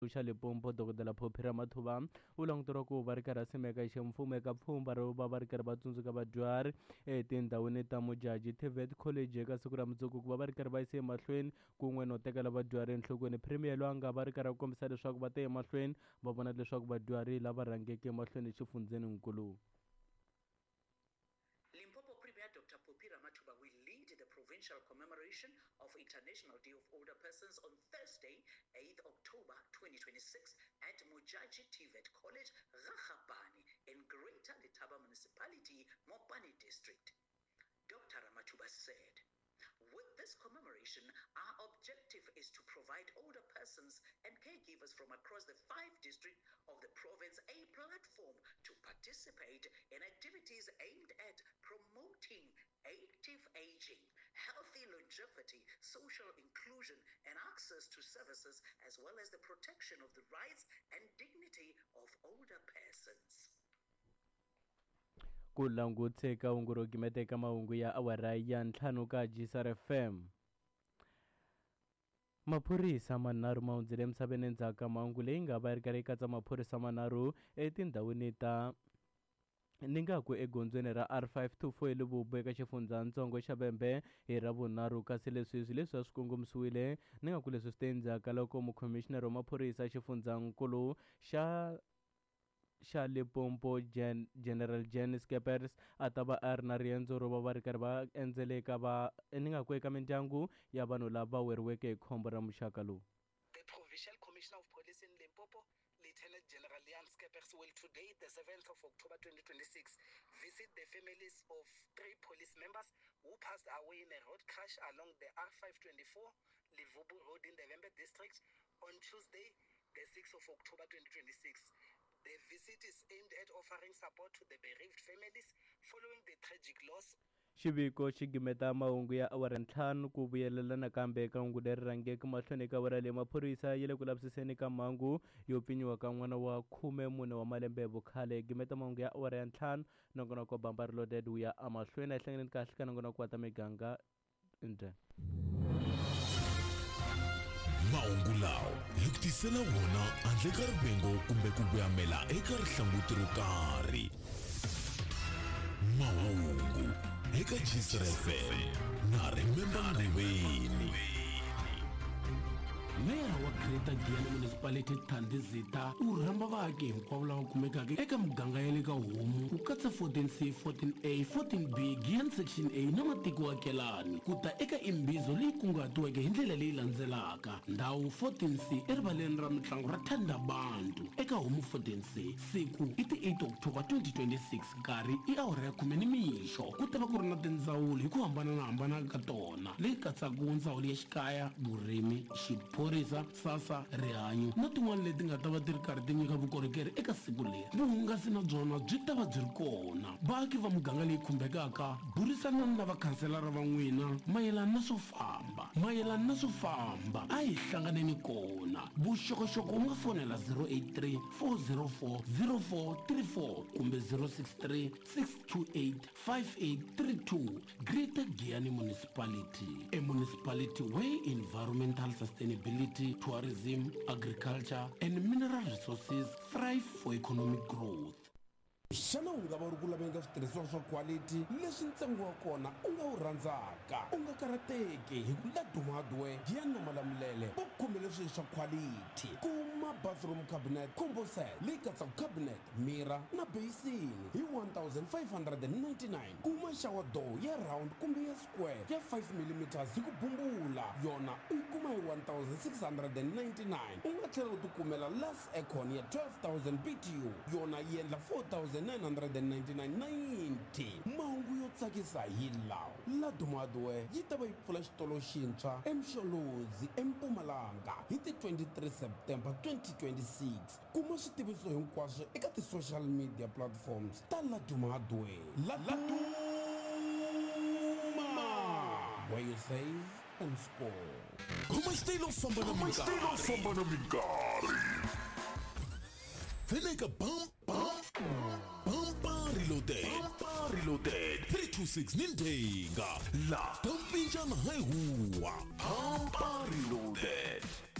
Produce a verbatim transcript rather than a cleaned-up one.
xa Limpopo dokodela Phophi Mathuba u langutira ku va ri karhi a simeka ximfumo eka pfhumba ro va va ri karhi va tsundzuka vadyuhari etindhawini ta Modjadji TVET college eka siku ra mundzuku ku va va ri karhi va yisa emahlweni kun'we no tekela vadyuhari enhlokweni. Premier loyi a nga va ri karhi a kombisa leswaku va ta emahlweni va vona leswaku vadyuhari lava rhangeke emahlweni exifundzeninkulu. Limpopo Premier Doctor Phophi Mathuba will lead the provincial commemoration of International Day of Older Persons on Thursday, eighth October twenty twenty-six at Modjadji TVET College, Gagabane in Greater Letaba Municipality, Mopani District. Doctor Mathuba said, with this commemoration, our objective is to provide older persons and caregivers from across the five districts of the province a platform to participate in activities aimed at promoting active aging, healthy longevity, social inclusion, and access to services, as well as the protection of the rights and dignity of older persons. Ku languteka ungurugimete eka mahungu ya awara ya ntlhanu ka G S R F M. Maphorisa manharhu ma hundzile emisaveni endzhaku ka mahungu leyi nga va yi ri karhi yi katsa maphorisa manharhu etindhawini ta ningaku egondzweni ra R five two four eLibubu eka xifundzatsongo xa Bembe hi ravunharhu, kasi leswi swi leswi swi kongomisiwile ningaku leswi swi te endzhaku loko mukhomixinara wa maphorisa xifundzankulu xa xa Limpopo Gen, General Jan Skeepers a ta va a ri na riendzo ro va va ri karhi va endzeleka va ningaku eka mindyangu ya vanhu lava weriweke hi khombo ra muxaka lowu. The Provincial Commissioner of Police in Limpopo, Lieutenant General Jan Skeepers, will today, the seventh of October twenty twenty-six, visit the families of three police members who passed away in a road crash along the R five twenty-four Livubu Road in the Vembe district on Tuesday, the sixth of October twenty twenty-six. The visit is aimed at offering support to the bereaved families following the tragic loss. Xiviko xi gimeta mahungu ya awara ntlhanu ku vuyelela nakambe eka hungu leri rhangeke mahlweni eka awara leyi maphorisa ya le ku lavisiseni ka mhangu yo pfinyiwa ka n'wana wa khume mune wa malembe vukhale. Gimeta mahungu ya awara ya ntlhanu nongona ku bamba ri loaded wu ya amahlweni a hi hlanganeni kahle ka nongona ku ta miganga ende mahungu lawa hi ku tisela wona handle ka rivengo kumbe ku kuyamela eka rihlanguti ro karhi. Mahungu eka G S R F M na Remember Ndebeni. Meya wa Greater Giyani Municipality Thandi Zita u rhamba vaaki hinkwavo lava kumekaka eka muganga ya le ka Homu ku katsa fourteen C, fourteen A, fourteen B, Giyani Section A na matiko akelani ku ta eka imbizo leyi kunguhatiweke hi ndlela leyi landzelaka. Ndhawu fourteen C erivaleni ra mitlangu ra Thandabantu eka Homu fourteen C, siku i ti eighth October twenty twenty-six, nkarhi i awara ya khume nimixo. Ku ta va ku ri na tindzawulo hi ku hambanahambana ka tona leyi katsaka ndzawulo ya xikaya, vurimi, xiphorisa, sasa, rihanyo na tin'wana leti nga ta va ti ri karhi ti nyika vukorhokeri eka siku leri. Vuhungasi na byona byi ta va byi ri kona. Vaaki va muganga leyi khumbekaka burisanani na vakhanselara va n'wina mayelana na swo famba mayelana na swo famba a hi hlanganeni kona. Vuxokoxoko u nga fonela zero eight three, four zero four, zero four three four kumbe zero six three, six two eight, five eight three two. Greater Giyani Municipality, a municipality where environmental sustainability, tourism, agriculture and mineral resources thrive for economic growth. Xana u nga va ri ku laveni ka switirhisiwa swa quality leswi ntsengo wa kona u nga wu rhandzaka, u nga karhateki hi ku ladumadwe Giyani na Malamulele va kume leswi swa quality. Kuma bathroom cabinet combo set leyi katsaka cabinet, mirror na basin hi one thousand five hundred ninety-nine. Kuma shower door ya round kumbe ya square ya five millimeters hi ku bumbula, yona u yi kuma hi one thousand six hundred ninety-nine. U nga tlhela u tikumela las aircon ya twelve thousand B T U, yona yi endla four thousand nine hundred ninety-nine ninety. Mahungu yo tsakisa hi lawa. Ladumadwe yi ta va yi pfula xitolo xintshwa eMxolozi eMpumalanga hi ti twenty-three September twenty twenty-six. Kuma switiviso hinkwaswo eka ti social media platforms ta Ladumadwe. Laduma, where you save and score. Kuma stilo famba na minkarhi. Kuma stilo famba na minkarhi. Veneka bam bam bam reloaded. Bam reloaded. three two six Nintenga. La tampinjana hai huwa. Bam reloaded.